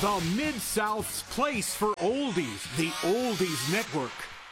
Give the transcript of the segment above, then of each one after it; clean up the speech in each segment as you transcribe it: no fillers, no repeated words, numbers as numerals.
The Mid-South's place for oldies, the Oldies Network.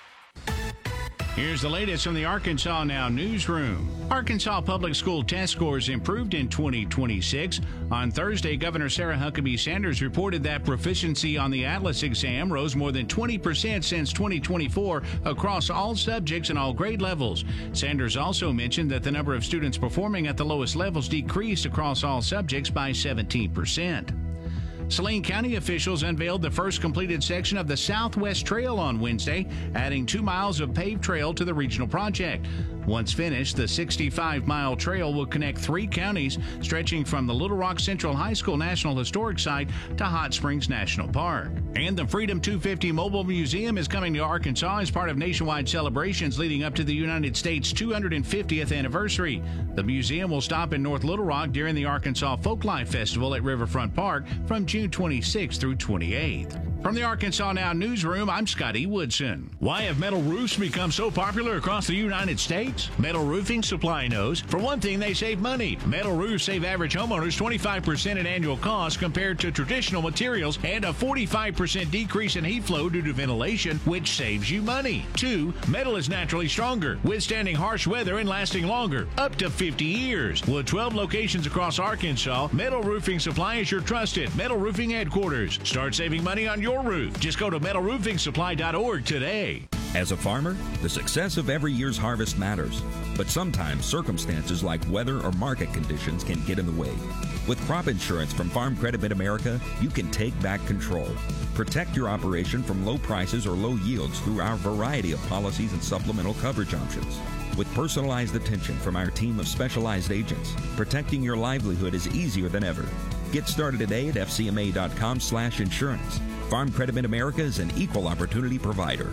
Here's the latest from the Arkansas Now newsroom. Arkansas public school test scores improved in 2026. On Thursday, Governor Sarah Huckabee Sanders reported that proficiency on the Atlas exam rose more than 20% since 2024 across all subjects and all grade levels. Sanders also mentioned that the number of students performing at the lowest levels decreased across all subjects by 17%. Saline County officials unveiled the first completed section of the Southwest Trail on Wednesday, adding 2 miles of paved trail to the regional project. Once finished, the 65-mile trail will connect 3 counties, stretching from the Little Rock Central High School National Historic Site to Hot Springs National Park. And the Freedom 250 Mobile Museum is coming to Arkansas as part of nationwide celebrations leading up to the United States' 250th anniversary. The museum will stop in North Little Rock during the Arkansas Folklife Festival at Riverfront Park from June 26th through 28th. From the Arkansas Now newsroom, I'm Scotty Woodson. Why have metal roofs become so popular across the United States? Metal Roofing Supply knows. For one thing, they save money. Metal roofs save average homeowners 25% in annual costs compared to traditional materials and a 45% decrease in heat flow due to ventilation, which saves you money. 2, metal is naturally stronger, withstanding harsh weather and lasting longer, up to 50 years. With 12 locations across Arkansas, Metal Roofing Supply is your trusted metal roofing headquarters. Start saving money on your roof. Just go to metalroofingsupply.org today. As a farmer, the success of every year's harvest matters, but sometimes circumstances like weather or market conditions can get in the way. With crop insurance from Farm Credit Mid-America, you can take back control. Protect your operation from low prices or low yields through our variety of policies and supplemental coverage options. With personalized attention from our team of specialized agents, protecting your livelihood is easier than ever. Get started today at fcma.com/insurance. Farm Credit Mid-America is an equal opportunity provider.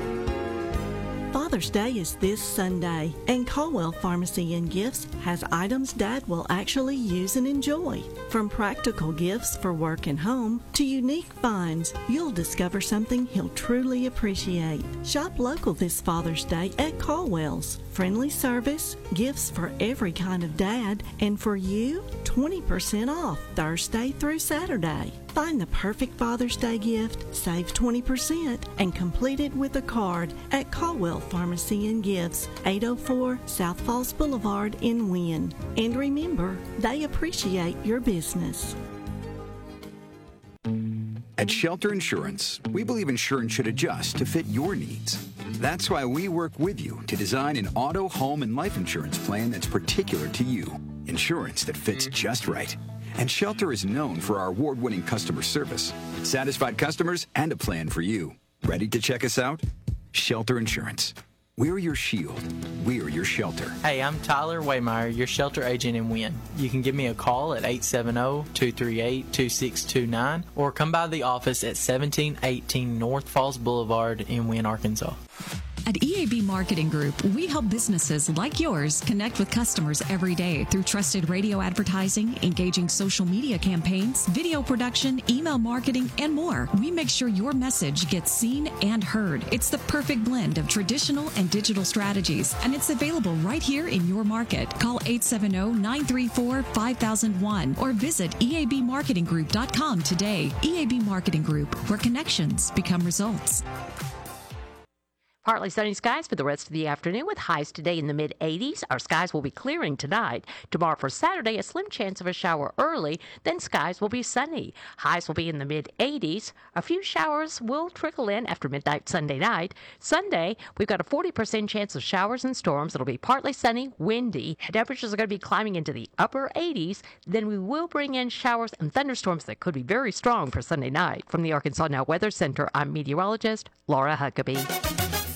Father's Day is this Sunday, and Caldwell Pharmacy and Gifts has items Dad will actually use and enjoy. From practical gifts for work and home to unique finds, you'll discover something he'll truly appreciate. Shop local this Father's Day at Caldwell's. Friendly service, gifts for every kind of dad, and for you, 20% off Thursday through Saturday. Find the perfect Father's Day gift, save 20%, and complete it with a card at Caldwell Pharmacy and Gifts, 804 South Falls Boulevard in Wynne. And remember, they appreciate your business. At Shelter Insurance, we believe insurance should adjust to fit your needs. That's why we work with you to design an auto, home, and life insurance plan that's particular to you. Insurance that fits just right. And Shelter is known for our award-winning customer service, satisfied customers, and a plan for you. Ready to check us out? Shelter Insurance. We're your shield. We're your shelter. Hey, I'm Tyler Waymeyer, your shelter agent in Wynne. You can give me a call at 870-238-2629 or come by the office at 1718 North Falls Boulevard in Wynne, Arkansas. At EAB Marketing Group, we help businesses like yours connect with customers every day through trusted radio advertising, engaging social media campaigns, video production, email marketing, and more. We make sure your message gets seen and heard. It's the perfect blend of traditional and digital strategies, and it's available right here in your market. Call 870-934-5001 or visit eabmarketinggroup.com today. EAB Marketing Group, where connections become results. Partly sunny skies for the rest of the afternoon with highs today in the mid-80s. Our skies will be clearing tonight. Tomorrow for Saturday, a slim chance of a shower early, then skies will be sunny. Highs will be in the mid-80s. A few showers will trickle in after midnight Sunday night. Sunday, we've got a 40% chance of showers and storms. It'll be partly sunny, windy. Temperatures are going to be climbing into the upper 80s. Then we will bring in showers and thunderstorms that could be very strong for Sunday night. From the Arkansas Now Weather Center, I'm meteorologist Laura Huckabee.